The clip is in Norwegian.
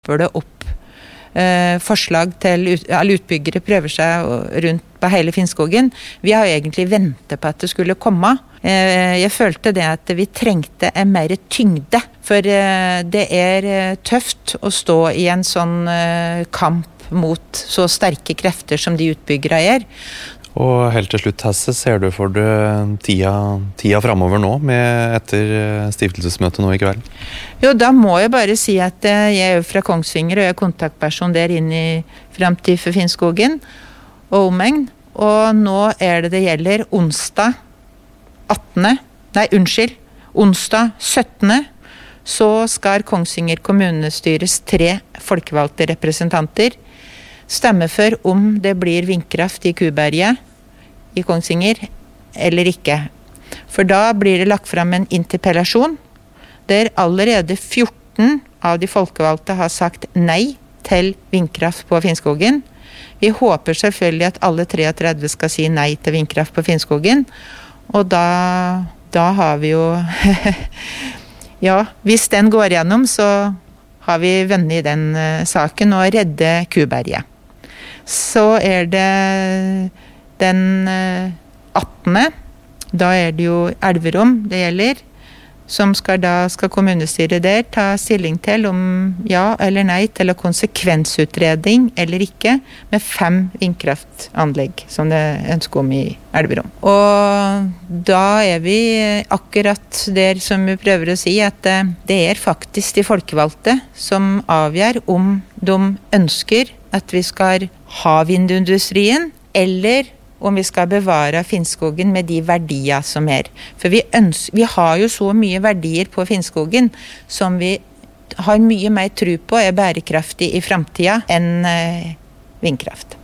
det opp forslag til alle utbyggere prøver seg rundt på hele Finnskogen. Vi har jo egentlig ventet på at det skulle komme. Jeg følte det at vi trengte en mer tyngde, for det tøft å stå i en sånn kamp mot så sterke krefter som de utbyggere Og helt til slutt, Hasse, ser du for deg tida fremover nå, etter stiftelsesmøtet nå i kveld? Jo, da må jeg bare si at jeg jo fra Kongsvinger, og jeg kontaktperson der inne i Framtid for Finnskogen og omegn. Og nå det gjelder onsdag 17. Så skal Kongsvinger kommunestyres 3 folkevalgte representanter stemme for om det blir vindkraft i Kuberget i Kongsvinger eller ikke. For da blir det lagt fram en interpellasjon der allerede 14 av de folkevalgte har sagt nei til vindkraft på Finnskogen. Vi håper selvfølgelig at alle 33 skal si nei til vindkraft på Finnskogen, og da har vi jo ja, hvis den går gjennom, så har vi vunnet i den saken og redde Kuberget. Så det den 18. Da det jo Elverum det gjelder, som skal kommunestyret der ta stilling til om ja eller nei til konsekvensutredning eller ikke, med 5 vindkraftanlegg som det ønsker om i Elverum. Og da vi akkurat der som vi prøver å si, at det faktisk de folkevalgte som avgjør om de ønsker at vi skal ha vindindustrien, eller om vi skal bevare Finnskogen med de verdier som For vi har jo så mye verdier på Finnskogen som vi har mye mer tro på bærekraftig i fremtiden enn vindkraft.